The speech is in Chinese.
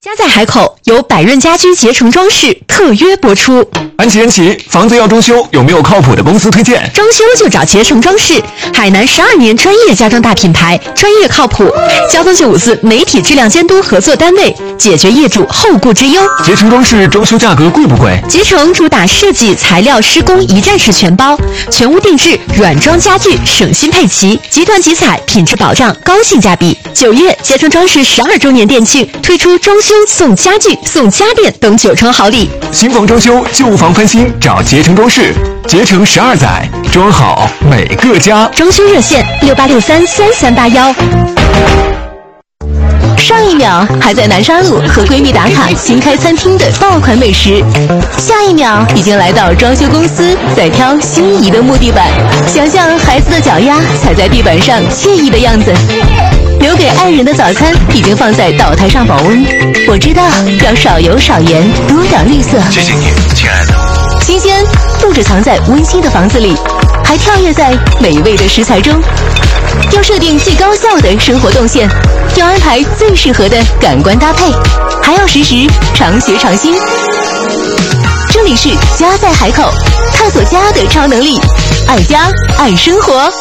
家在海口由百润家居捷成装饰特约播出。 安琪，房子要装修，有没有靠谱的公司推荐？ 装修就找捷成装饰，海南12年专业家装大品牌，专业靠谱。交通954媒体质量监督合作单位，解决业主后顾之忧。 捷成装饰装修价格贵不贵？ 捷成主打设计、材料、施工一站式全包，全屋定制，软装家具省心配齐，集团集采，品质保障，高性价比。9月，捷成装饰12周年店庆，推出装修送家具、送家电等9成好礼。 新房装修、旧房翻新，找捷成装饰。捷成12载，装好每个家。 装修热线68633381。上一秒还在南沙路和闺蜜打卡新开餐厅的爆款美食，下一秒已经来到装修公司在挑心仪的木地板，想象孩子的脚丫踩在地板上惬意的样子。留给爱人的早餐已经放在岛台上保温，我知道要少油少盐，多点绿色。 谢谢你，亲爱的。 新鲜不只藏在温馨的房子里，还跳跃在美味的食材中。要设定最高效的生活动线，要安排最适合的感官搭配，还要实时常学常新。这里是家在海口，探索家的超能力，爱家爱生活。